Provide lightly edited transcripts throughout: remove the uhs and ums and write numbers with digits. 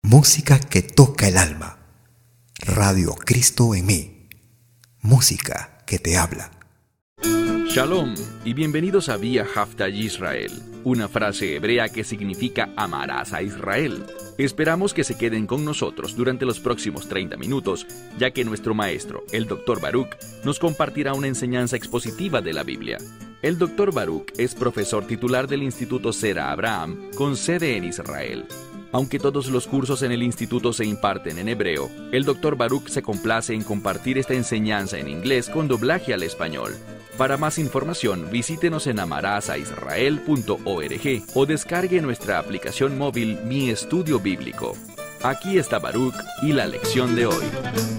Música que toca el alma. Radio Cristo en mí. Música que te habla. Shalom y bienvenidos a Vía Haftaj Israel, una frase hebrea que significa amarás a Israel. Esperamos que se queden con nosotros durante los próximos 30 minutos, ya que nuestro maestro, el Dr. Baruch, nos compartirá una enseñanza expositiva de la Biblia. El Dr. Baruch es profesor titular del Instituto Zera Abraham, con sede en Israel. Aunque todos los cursos en el instituto se imparten en hebreo, el Dr. Baruch se complace en compartir esta enseñanza en inglés con doblaje al español. Para más información, visítenos en amarasaisrael.org o descargue nuestra aplicación móvil Mi Estudio Bíblico. Aquí está Baruch y la lección de hoy.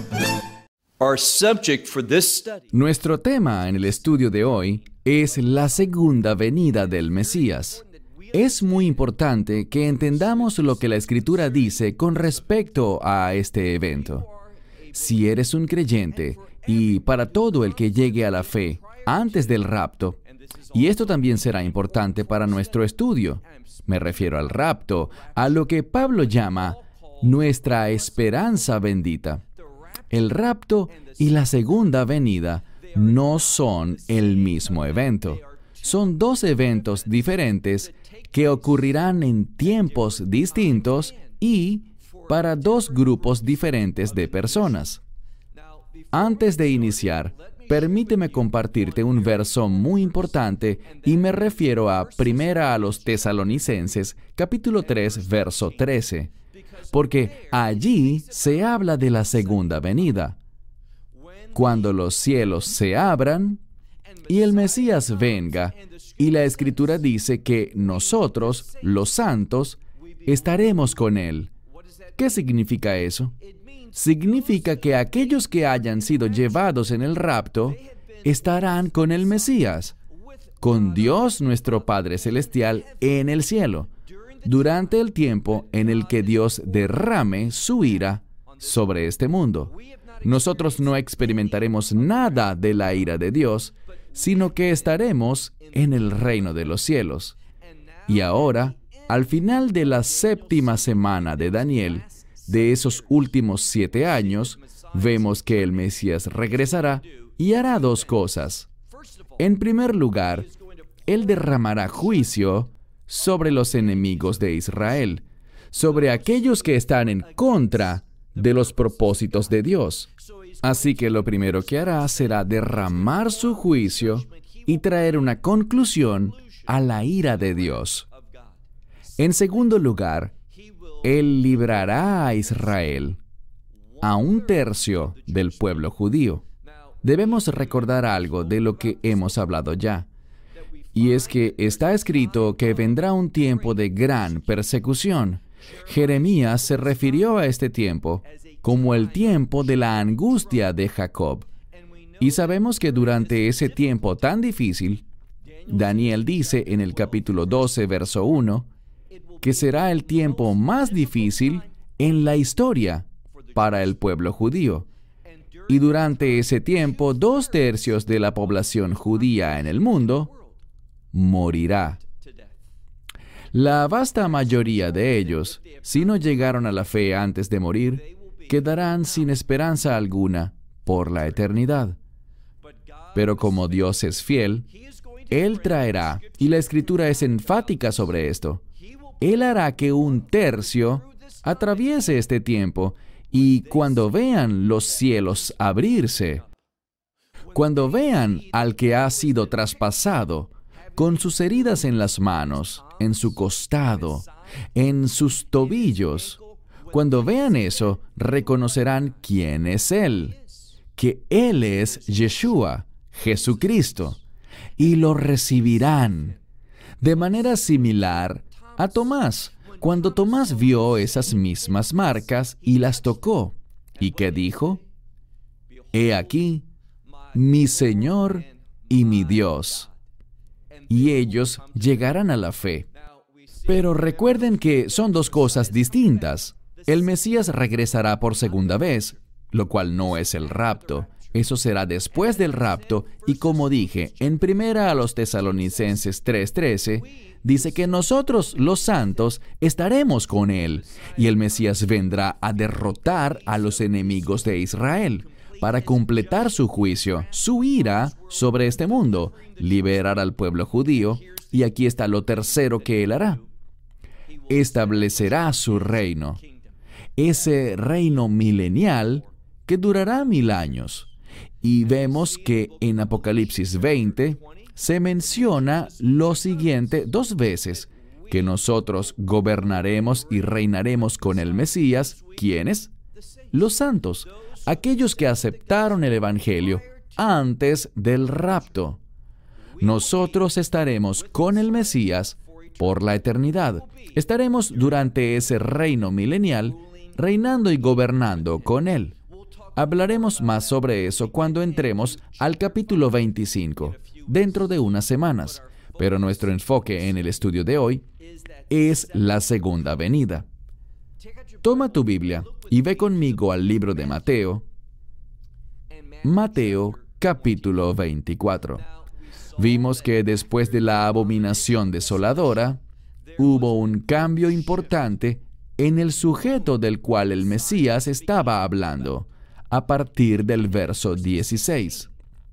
Nuestro tema en el estudio de hoy es la segunda venida del Mesías. Es muy importante que entendamos lo que la Escritura dice con respecto a este evento. Si eres un creyente, y para todo el que llegue a la fe antes del rapto, y esto también será importante para nuestro estudio, me refiero al rapto, a lo que Pablo llama nuestra esperanza bendita. El rapto y la segunda venida no son el mismo evento. Son dos eventos diferentes que ocurrirán en tiempos distintos y para dos grupos diferentes de personas. Antes de iniciar, permíteme compartirte un verso muy importante y me refiero a 1 Tesalonicenses, capítulo 3, verso 13, porque allí se habla de la segunda venida. Cuando los cielos se abran y el Mesías venga, y la Escritura dice que nosotros, los santos, estaremos con Él. ¿Qué significa eso? Significa que aquellos que hayan sido llevados en el rapto estarán con el Mesías, con Dios nuestro Padre Celestial en el cielo, durante el tiempo en el que Dios derrame su ira sobre este mundo. Nosotros no experimentaremos nada de la ira de Dios, sino que estaremos en el reino de los cielos. Y ahora, al final de la séptima semana de Daniel, de esos últimos 7 años, vemos que el Mesías regresará y hará dos cosas. En primer lugar, Él derramará juicio sobre los enemigos de Israel, sobre aquellos que están en contra de los propósitos de Dios. Así que lo primero que hará será derramar su juicio y traer una conclusión a la ira de Dios. En segundo lugar, Él librará a Israel, a 1/3 del pueblo judío. Debemos recordar algo de lo que hemos hablado ya, y es que está escrito que vendrá un tiempo de gran persecución. Jeremías se refirió a este tiempo como el tiempo de la angustia de Jacob. Y sabemos que durante ese tiempo tan difícil, Daniel dice en el capítulo 12, verso 1, que será el tiempo más difícil en la historia para el pueblo judío. Y durante ese tiempo, 2/3 de la población judía en el mundo morirá. La vasta mayoría de ellos, si no llegaron a la fe antes de morir, quedarán sin esperanza alguna por la eternidad. Pero como Dios es fiel, Él traerá, y la Escritura es enfática sobre esto, Él hará que 1/3 atraviese este tiempo, y cuando vean los cielos abrirse, cuando vean al que ha sido traspasado, con sus heridas en las manos, en su costado, en sus tobillos, cuando vean eso, reconocerán quién es Él, que Él es Yeshua, Jesucristo, y lo recibirán. De manera similar a Tomás, cuando Tomás vio esas mismas marcas y las tocó, ¿y qué dijo? He aquí, mi Señor y mi Dios. Y ellos llegarán a la fe. Pero recuerden que son dos cosas distintas. El Mesías regresará por segunda vez, lo cual no es el rapto. Eso será después del rapto, y como dije, en 1 Tesalonicenses 3:13, dice que nosotros, los santos, estaremos con Él, y el Mesías vendrá a derrotar a los enemigos de Israel, para completar su juicio, su ira sobre este mundo, liberar al pueblo judío, y aquí está lo tercero que Él hará. Establecerá su reino, ese reino milenial que durará 1000 años. Y vemos que en Apocalipsis 20 se menciona lo siguiente 2 veces, que nosotros gobernaremos y reinaremos con el Mesías. ¿Quiénes? Los santos, aquellos que aceptaron el Evangelio antes del rapto. Nosotros estaremos con el Mesías por la eternidad. Estaremos durante ese reino milenial, reinando y gobernando con Él. Hablaremos más sobre eso cuando entremos al capítulo 25, dentro de unas semanas. Pero nuestro enfoque en el estudio de hoy es la segunda venida. Toma tu Biblia y ve conmigo al libro de Mateo. Mateo, capítulo 24. Vimos que después de la abominación desoladora, hubo un cambio importante en el sujeto del cual el Mesías estaba hablando, a partir del verso 16.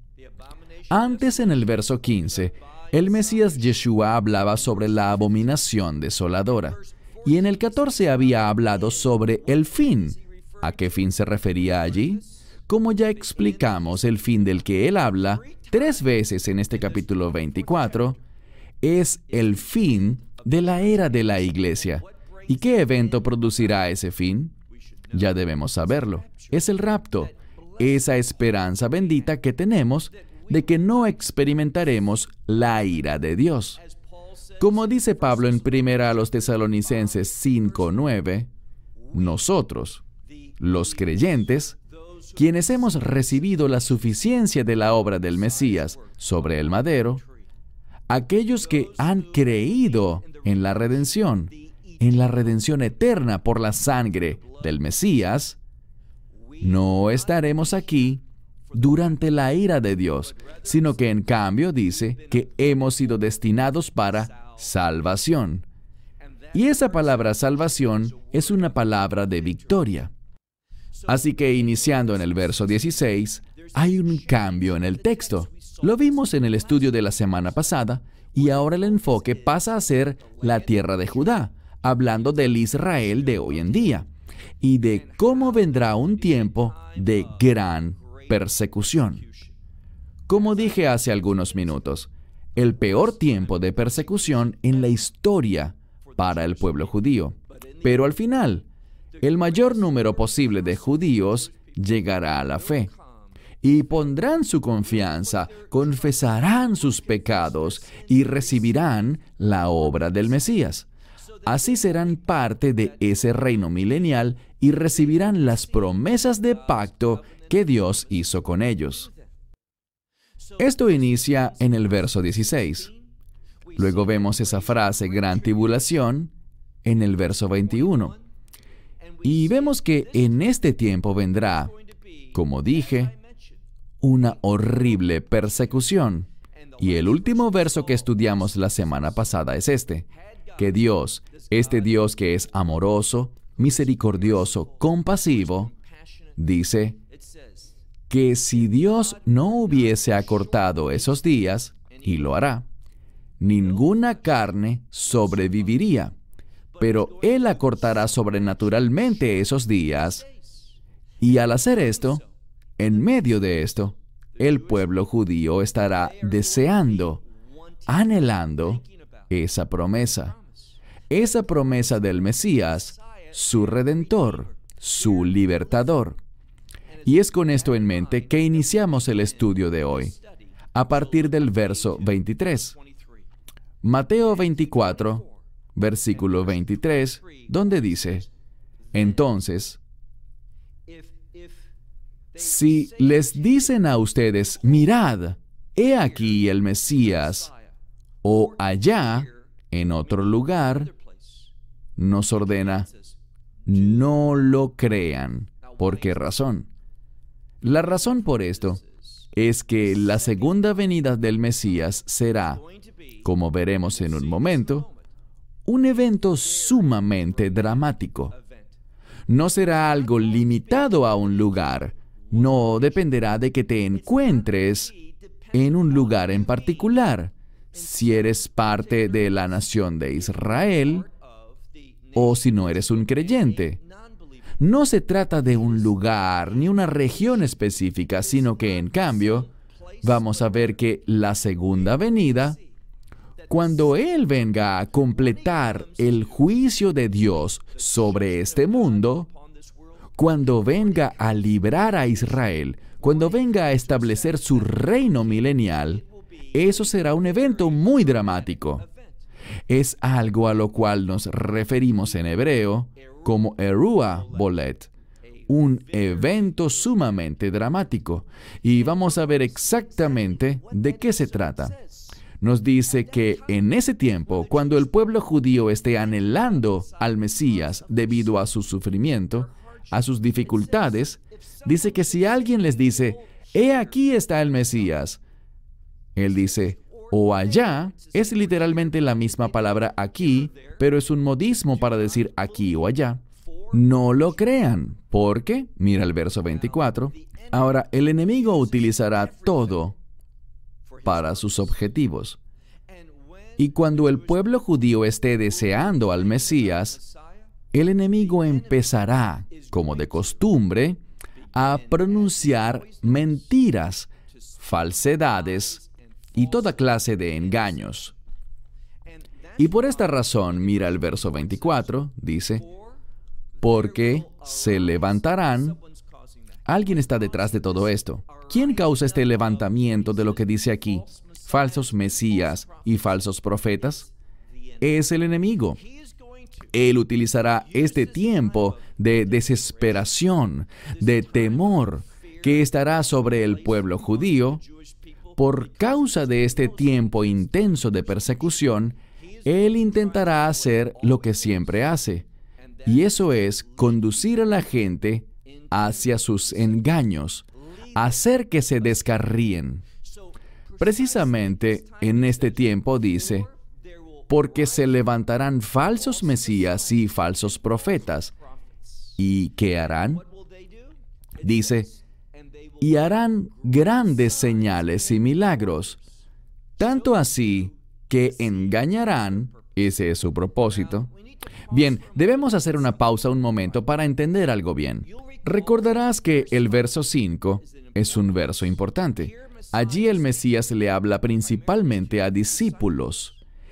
Antes, en el verso 15, el Mesías Yeshua hablaba sobre la abominación desoladora, y en el 14 había hablado sobre el fin. ¿A qué fin se refería allí? Como ya explicamos, el fin del que él habla 3 veces en este capítulo 24 es el fin de la era de la iglesia. ¿Y qué evento producirá ese fin? Ya debemos saberlo. Es el rapto, esa esperanza bendita que tenemos de que no experimentaremos la ira de Dios. Como dice Pablo en 1 Tesalonicenses 5:9, nosotros, los creyentes, quienes hemos recibido la suficiencia de la obra del Mesías sobre el madero, aquellos que han creído en la redención eterna por la sangre del Mesías, no estaremos aquí durante la ira de Dios, sino que en cambio dice que hemos sido destinados para salvación. Y esa palabra salvación es una palabra de victoria. Así que iniciando en el verso 16, hay un cambio en el texto. Lo vimos en el estudio de la semana pasada, y ahora el enfoque pasa a ser la tierra de Judá, hablando del Israel de hoy en día, y de cómo vendrá un tiempo de gran persecución. Como dije hace algunos minutos, el peor tiempo de persecución en la historia para el pueblo judío. Pero al final, el mayor número posible de judíos llegará a la fe y pondrán su confianza, confesarán sus pecados y recibirán la obra del Mesías. Así serán parte de ese reino milenial y recibirán las promesas de pacto que Dios hizo con ellos. Esto inicia en el verso 16. Luego vemos esa frase gran tribulación en el verso 21. Y vemos que en este tiempo vendrá, como dije, una horrible persecución. Y el último verso que estudiamos la semana pasada es este, que Dios, este Dios que es amoroso, misericordioso, compasivo, dice que si Dios no hubiese acortado esos días, y lo hará, ninguna carne sobreviviría, pero Él acortará sobrenaturalmente esos días, y al hacer esto, en medio de esto, el pueblo judío estará deseando, anhelando esa promesa del Mesías, su Redentor, su Libertador. Y es con esto en mente que iniciamos el estudio de hoy, a partir del verso 23. Mateo 24, versículo 23, donde dice, entonces, si les dicen a ustedes, mirad, he aquí el Mesías, o allá, en otro lugar, nos ordena, no lo crean. ¿Por qué razón? La razón por esto es que la segunda venida del Mesías será como veremos en un momento, un evento sumamente dramático. No será algo limitado a un lugar, no dependerá de que te encuentres en un lugar en particular, si eres parte de la nación de Israel o si no eres un creyente. No se trata de un lugar ni una región específica, sino que en cambio vamos a ver que la segunda venida, cuando Él venga a completar el juicio de Dios sobre este mundo, cuando venga a librar a Israel, cuando venga a establecer su reino milenial, eso será un evento muy dramático. Es algo a lo cual nos referimos en hebreo como Erua Bolet, un evento sumamente dramático. Y vamos a ver exactamente de qué se trata. Nos dice que en ese tiempo, cuando el pueblo judío esté anhelando al Mesías debido a su sufrimiento, a sus dificultades, dice que si alguien les dice, «He aquí está el Mesías», Él dice, «o allá», es literalmente la misma palabra aquí, pero es un modismo para decir aquí o allá. No lo crean, porque, mira el verso 24, ahora el enemigo utilizará todo para sus objetivos. Y cuando el pueblo judío esté deseando al Mesías, el enemigo empezará, como de costumbre, a pronunciar mentiras, falsedades y toda clase de engaños. Y por esta razón, mira el verso 24, dice, porque se levantarán. Alguien está detrás de todo esto. ¿Quién causa este levantamiento de lo que dice aquí? ¿Falsos mesías y falsos profetas? Es el enemigo. Él utilizará este tiempo de desesperación, de temor, que estará sobre el pueblo judío. Por causa de este tiempo intenso de persecución, Él intentará hacer lo que siempre hace, y eso es conducir a la gente hacia sus engaños, hacer que se descarríen. Precisamente en este tiempo dice, porque se levantarán falsos mesías y falsos profetas. ¿Y qué harán? Dice, y harán grandes señales y milagros, tanto así que engañarán. Ese es su propósito. Bien, debemos hacer una pausa un momento para entender algo bien. Recordarás que el verso 5 es un verso importante. Allí el Mesías le habla principalmente a discípulos.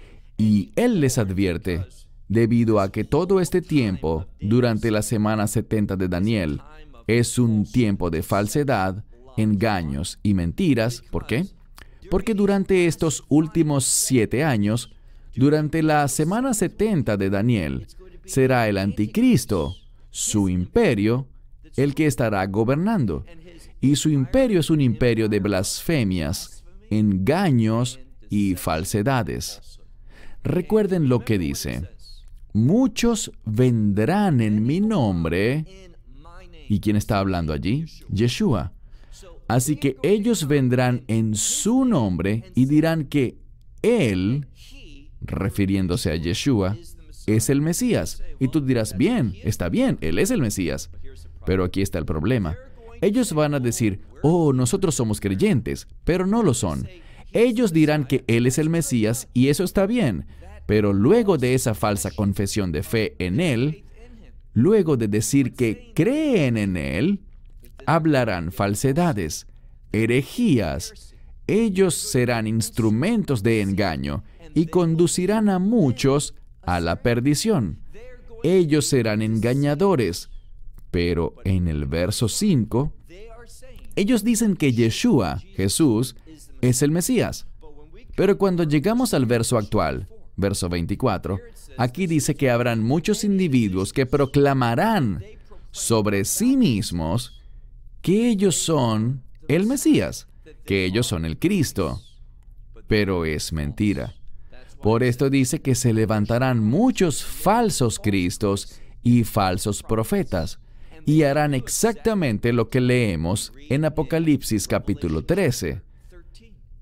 Y Él les advierte, debido a que todo este tiempo, durante la semana 70 de Daniel, es un tiempo de falsedad, engaños y mentiras. ¿Por qué? Porque durante estos últimos 7 años, durante la semana 70 de Daniel, será el anticristo, su imperio, el que estará gobernando. Y su imperio es un imperio de blasfemias, engaños y falsedades. Recuerden lo que dice. Muchos vendrán en mi nombre. ¿Y quién está hablando allí? Yeshua. Así que ellos vendrán en su nombre y dirán que Él, refiriéndose a Yeshua, es el Mesías. Y tú dirás, bien, está bien, Él es el Mesías. Pero aquí está el problema. Ellos van a decir, oh, nosotros somos creyentes, pero no lo son. Ellos dirán que Él es el Mesías y eso está bien, pero luego de esa falsa confesión de fe en Él, luego de decir que creen en Él, hablarán falsedades, herejías. Ellos serán instrumentos de engaño y conducirán a muchos a la perdición. Ellos serán engañadores. Pero en el verso 5, ellos dicen que Yeshua, Jesús, es el Mesías. Pero cuando llegamos al verso actual, verso 24, aquí dice que habrán muchos individuos que proclamarán sobre sí mismos que ellos son el Mesías, que ellos son el Cristo. Pero es mentira. Por esto dice que se levantarán muchos falsos cristos y falsos profetas, y harán exactamente lo que leemos en Apocalipsis capítulo 13.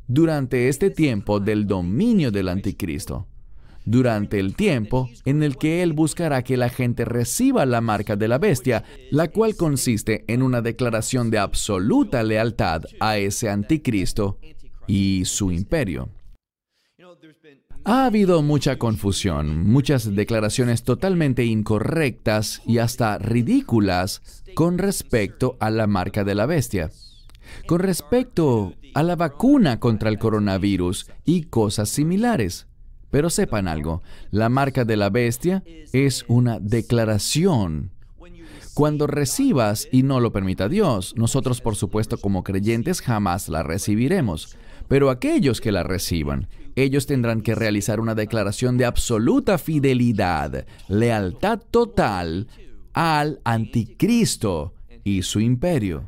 durante este tiempo del dominio del anticristo, durante el tiempo en el que él buscará que la gente reciba la marca de la bestia, la cual consiste en una declaración de absoluta lealtad a ese anticristo y su imperio. Ha habido mucha confusión, muchas declaraciones totalmente incorrectas y hasta ridículas con respecto a la marca de la bestia, con respecto a la vacuna contra el coronavirus y cosas similares. Pero sepan algo, la marca de la bestia es una declaración. Cuando recibas y no lo permita Dios, nosotros por supuesto como creyentes jamás la recibiremos. Pero aquellos que la reciban, ellos tendrán que realizar una declaración de absoluta fidelidad, lealtad total al anticristo y su imperio.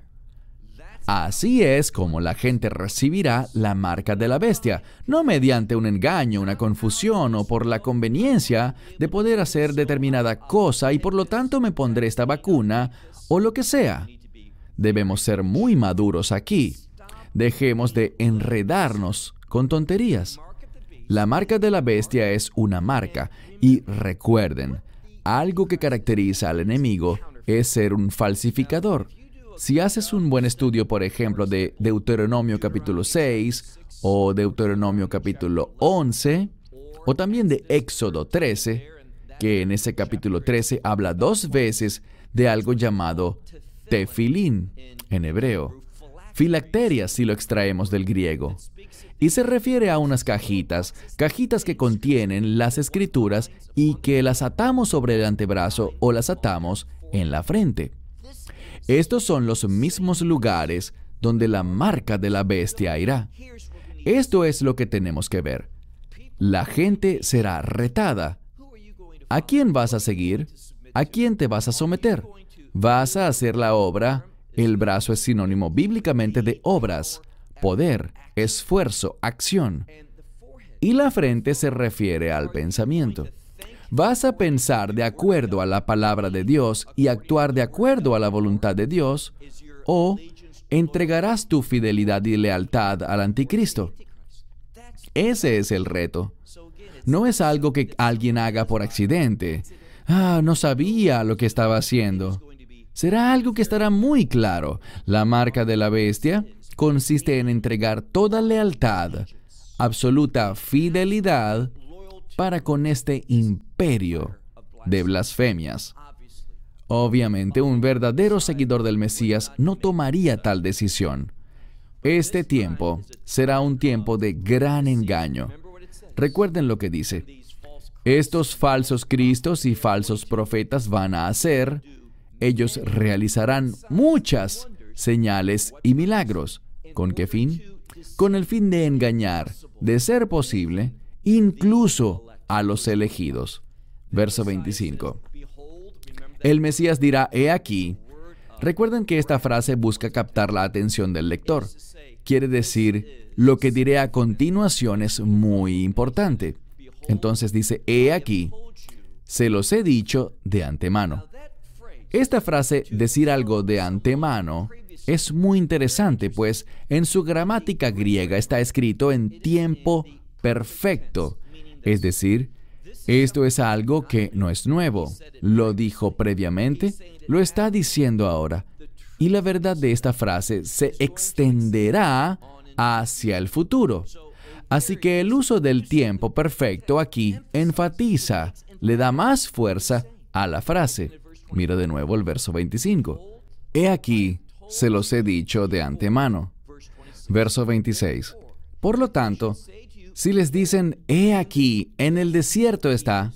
Así es como la gente recibirá la marca de la bestia, no mediante un engaño, una confusión o por la conveniencia de poder hacer determinada cosa y por lo tanto me pondré esta vacuna o lo que sea. Debemos ser muy maduros aquí. Dejemos de enredarnos con tonterías. La marca de la bestia es una marca y recuerden, algo que caracteriza al enemigo es ser un falsificador. Si haces un buen estudio, por ejemplo, de Deuteronomio capítulo 6 o Deuteronomio capítulo 11 o también de Éxodo 13, que en ese capítulo 13 habla 2 veces de algo llamado tefilín en hebreo, filacteria si lo extraemos del griego, y se refiere a unas cajitas que contienen las escrituras y que las atamos sobre el antebrazo o las atamos en la frente. Estos son los mismos lugares donde la marca de la bestia irá. Esto es lo que tenemos que ver. La gente será retada. ¿A quién vas a seguir? ¿A quién te vas a someter? ¿Vas a hacer la obra? El brazo es sinónimo bíblicamente de obras, poder, esfuerzo, acción. Y la frente se refiere al pensamiento. ¿Vas a pensar de acuerdo a la palabra de Dios y actuar de acuerdo a la voluntad de Dios? ¿O entregarás tu fidelidad y lealtad al anticristo? Ese es el reto. No es algo que alguien haga por accidente. No sabía lo que estaba haciendo. Será algo que estará muy claro. La marca de la bestia consiste en entregar toda lealtad, absoluta fidelidad para con este imperio de blasfemias. Obviamente, un verdadero seguidor del Mesías no tomaría tal decisión. Este tiempo será un tiempo de gran engaño. Recuerden lo que dice. Estos falsos cristos y falsos profetas van a hacer, ellos realizarán muchas señales y milagros. ¿Con qué fin? Con el fin de engañar, de ser posible, incluso a los elegidos. Verso 25. El Mesías dirá, he aquí. Recuerden que esta frase busca captar la atención del lector. Quiere decir, lo que diré a continuación es muy importante. Entonces dice, he aquí, se los he dicho de antemano. Esta frase, decir algo de antemano, es muy interesante, pues en su gramática griega está escrito en tiempo perfecto. Es decir, esto es algo que no es nuevo. Lo dijo previamente, lo está diciendo ahora. Y la verdad de esta frase se extenderá hacia el futuro. Así que el uso del tiempo perfecto aquí enfatiza, le da más fuerza a la frase. Mira de nuevo el verso 25. He aquí, se los he dicho de antemano. Verso 26. Por lo tanto, si les dicen, he aquí, en el desierto está,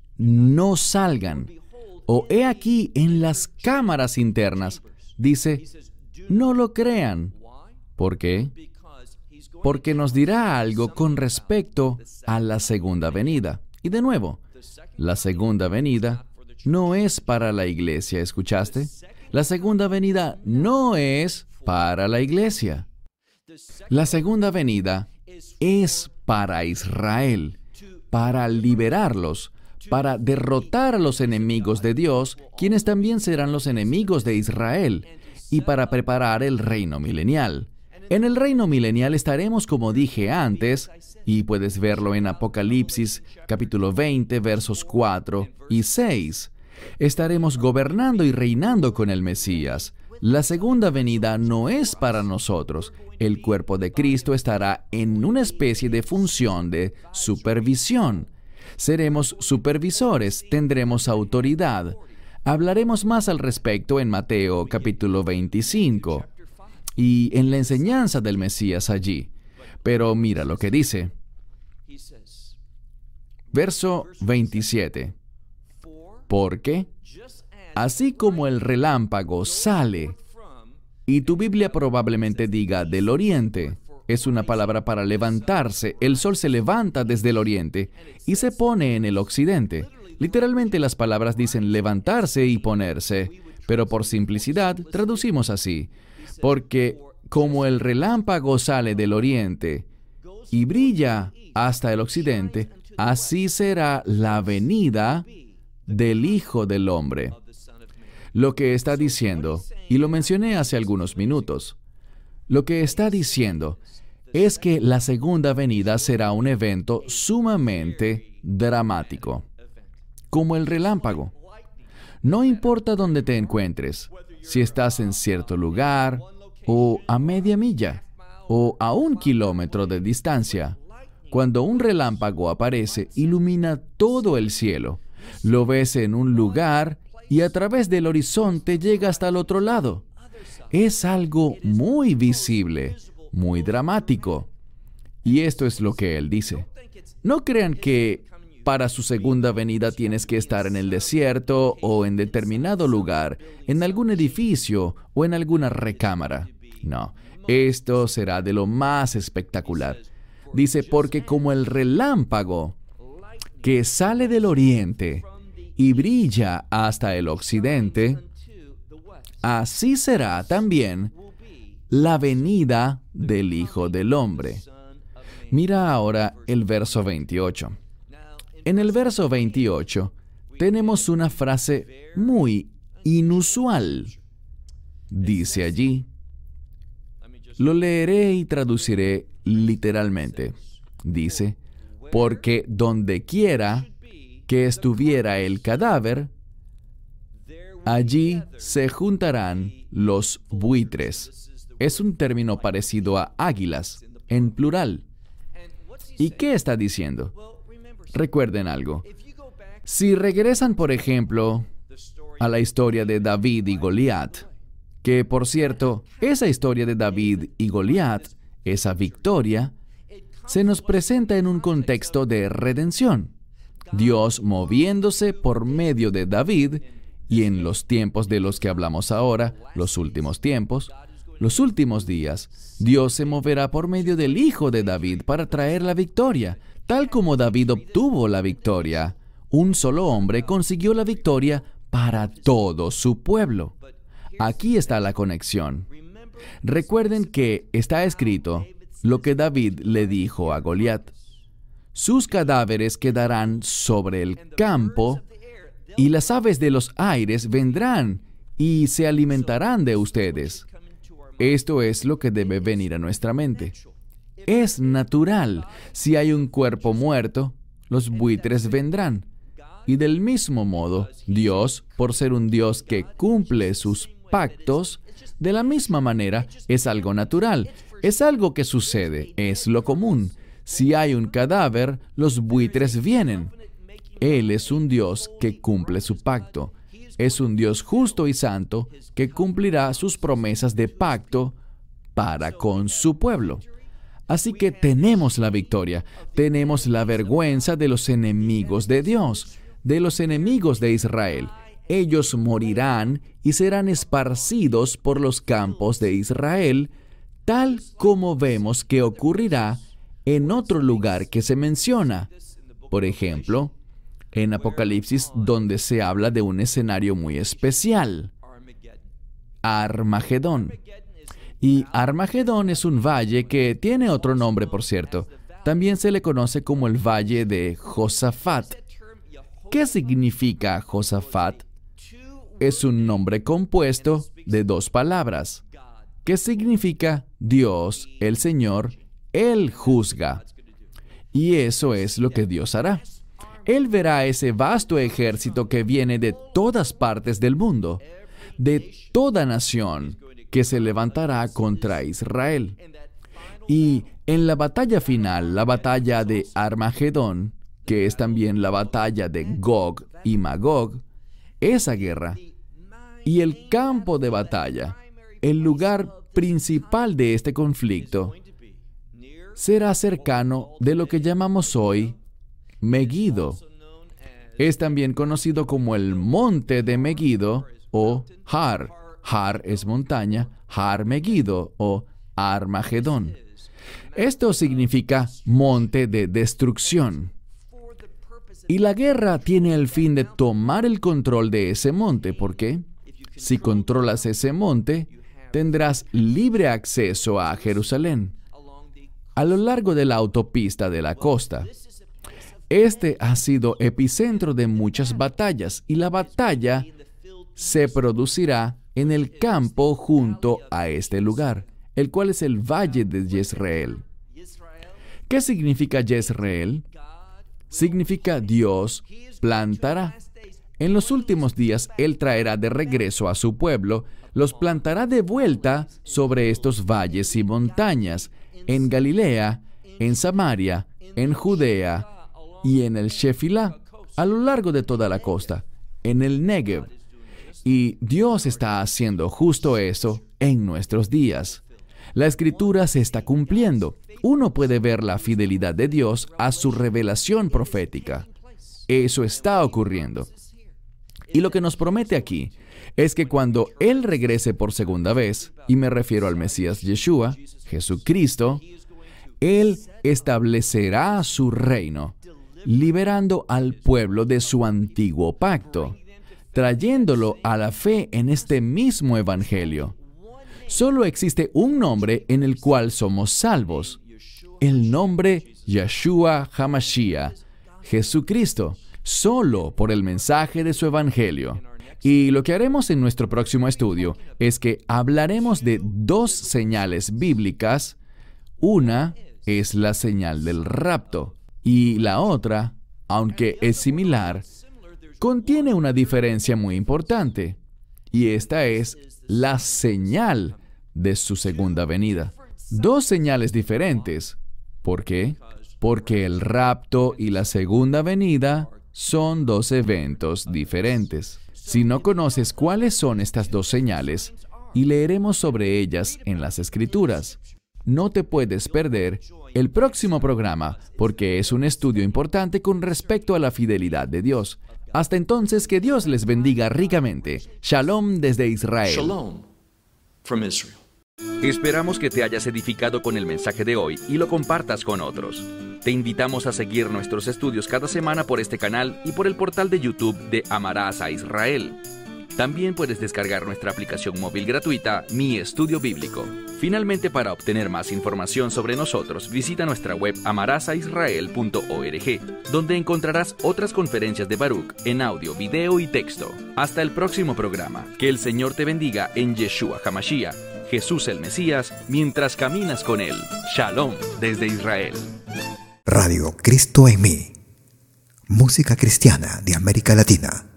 no salgan. O he aquí, en las cámaras internas, dice, no lo crean. ¿Por qué? Porque nos dirá algo con respecto a la segunda venida. Y de nuevo, la segunda venida no es para la iglesia, ¿escuchaste? La segunda venida no es para la iglesia. La segunda venida es para Israel, para liberarlos, para derrotar a los enemigos de Dios, quienes también serán los enemigos de Israel, y para preparar el reino milenial. En el reino milenial estaremos, como dije antes, y puedes verlo en Apocalipsis capítulo 20, versos 4 y 6. Estaremos gobernando y reinando con el Mesías. La segunda venida no es para nosotros. El cuerpo de Cristo estará en una especie de función de supervisión. Seremos supervisores, tendremos autoridad. Hablaremos más al respecto en Mateo capítulo 25 y en la enseñanza del Mesías allí. Pero mira lo que dice. Verso 27. Porque, así como el relámpago sale, y tu Biblia probablemente diga del oriente, es una palabra para levantarse. El sol se levanta desde el oriente y se pone en el occidente. Literalmente las palabras dicen levantarse y ponerse, pero por simplicidad traducimos así. Porque como el relámpago sale del oriente y brilla hasta el occidente, así será la venida del Hijo del Hombre. Lo que está diciendo, y lo mencioné hace algunos minutos, lo que está diciendo es que la segunda venida será un evento sumamente dramático, como el relámpago. No importa dónde te encuentres, si estás en cierto lugar, o a media milla, o a 1 kilómetro de distancia, cuando un relámpago aparece, ilumina todo el cielo. Lo ves en un lugar y a través del horizonte llega hasta el otro lado. Es algo muy visible, muy dramático. Y esto es lo que él dice. No crean que para su segunda venida tienes que estar en el desierto o en determinado lugar, en algún edificio o en alguna recámara. No, esto será de lo más espectacular. Dice, porque como el relámpago que sale del oriente y brilla hasta el occidente, así será también la venida del Hijo del Hombre. Mira ahora el verso 28. En el verso 28 tenemos una frase muy inusual. Dice allí, lo leeré y traduciré literalmente. Dice, porque donde quiera que estuviera el cadáver, allí se juntarán los buitres. Es un término parecido a águilas, en plural. ¿Y qué está diciendo? Recuerden algo. Si regresan, por ejemplo, a la historia de David y Goliat, que por cierto, esa historia de David y Goliat, esa victoria, se nos presenta en un contexto de redención. Dios moviéndose por medio de David, y en los tiempos de los que hablamos ahora, los últimos tiempos, los últimos días, Dios se moverá por medio del Hijo de David para traer la victoria, tal como David obtuvo la victoria. Un solo hombre consiguió la victoria para todo su pueblo. Aquí está la conexión. Recuerden que está escrito lo que David le dijo a Goliat. Sus cadáveres quedarán sobre el campo, y las aves de los aires vendrán y se alimentarán de ustedes. Esto es lo que debe venir a nuestra mente. Es natural. Si hay un cuerpo muerto, los buitres vendrán. Y del mismo modo, Dios, por ser un Dios que cumple sus pactos, de la misma manera, es algo natural. Es algo que sucede, es lo común. Si hay un cadáver, los buitres vienen. Él es un Dios que cumple su pacto. Es un Dios justo y santo que cumplirá sus promesas de pacto para con su pueblo. Así que tenemos la victoria, tenemos la vergüenza de los enemigos de Dios, de los enemigos de Israel. Ellos morirán y serán esparcidos por los campos de Israel, tal como vemos que ocurrirá en otro lugar que se menciona. Por ejemplo, en Apocalipsis, donde se habla de un escenario muy especial, Armagedón. Y Armagedón es un valle que tiene otro nombre, por cierto. También se le conoce como el Valle de Josafat. ¿Qué significa Josafat? Es un nombre compuesto de 2 palabras, que significa Dios, el Señor, Él juzga. Y eso es lo que Dios hará. Él verá ese vasto ejército que viene de todas partes del mundo, de toda nación, que se levantará contra Israel. Y en la batalla final, la batalla de Armagedón, que es también la batalla de Gog y Magog, esa guerra y el campo de batalla, el lugar principal de este conflicto, será cercano de lo que llamamos hoy Megiddo. Es también conocido como el monte de Megiddo o Har. Har es montaña, Har Megiddo o Armagedón. Esto significa monte de destrucción. Y la guerra tiene el fin de tomar el control de ese monte. ¿Por qué? Si controlas ese monte, tendrás libre acceso a Jerusalén, a lo largo de la autopista de la costa. Este ha sido epicentro de muchas batallas, y la batalla se producirá en el campo junto a este lugar, el cual es el valle de Jezreel. ¿Qué significa Jezreel? Significa Dios plantará. En los últimos días, Él traerá de regreso a su pueblo, los plantará de vuelta sobre estos valles y montañas, en Galilea, en Samaria, en Judea y en el Shefilá, a lo largo de toda la costa, en el Negev. Y Dios está haciendo justo eso en nuestros días. La Escritura se está cumpliendo. Uno puede ver la fidelidad de Dios a su revelación profética. Eso está ocurriendo. Y lo que nos promete aquí es que cuando Él regrese por segunda vez, y me refiero al Mesías Yeshua, Jesucristo, Él establecerá su reino, liberando al pueblo de su antiguo pacto, trayéndolo a la fe en este mismo evangelio. Solo existe un nombre en el cual somos salvos, el nombre Yeshua HaMashiach, Jesucristo, solo por el mensaje de su evangelio. Y lo que haremos en nuestro próximo estudio es que hablaremos de dos señales bíblicas. Una es la señal del rapto, y la otra, aunque es similar, contiene una diferencia muy importante, y esta es la señal de su segunda venida. Dos señales diferentes. ¿Por qué? Porque el rapto y la segunda venida son dos eventos diferentes. Si no conoces cuáles son estas dos señales, y leeremos sobre ellas en las Escrituras, no te puedes perder el próximo programa, porque es un estudio importante con respecto a la fidelidad de Dios. Hasta entonces, que Dios les bendiga ricamente. Shalom desde Israel. Shalom from Israel. Esperamos que te hayas edificado con el mensaje de hoy y lo compartas con otros. Te invitamos a seguir nuestros estudios cada semana por este canal y por el portal de YouTube de Amarás a Israel. También puedes descargar nuestra aplicación móvil gratuita, Mi Estudio Bíblico. Finalmente, para obtener más información sobre nosotros, visita nuestra web amarasaisrael.org, donde encontrarás otras conferencias de Baruch en audio, video y texto. Hasta el próximo programa. Que el Señor te bendiga en Yeshua HaMashiach, Jesús el Mesías, mientras caminas con Él. Shalom desde Israel. Radio Cristo en mí. Música cristiana de América Latina.